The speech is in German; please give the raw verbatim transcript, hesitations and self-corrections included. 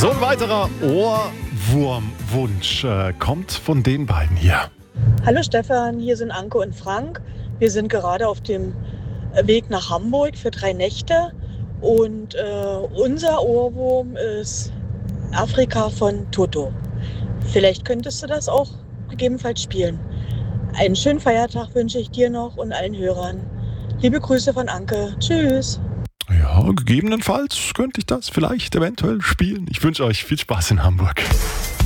So ein weiterer Ohrwurmwunsch äh, kommt von den beiden hier. Hallo Stefan, hier sind Anke und Frank. Wir sind gerade auf dem Weg nach Hamburg für drei Nächte und äh, unser Ohrwurm ist Afrika von Toto. Vielleicht könntest du das auch gegebenenfalls spielen. Einen schönen Feiertag wünsche ich dir noch und allen Hörern. Liebe Grüße von Anke. Tschüss. Ja, gegebenenfalls könnte ich das vielleicht eventuell spielen. Ich wünsche euch viel Spaß in Hamburg.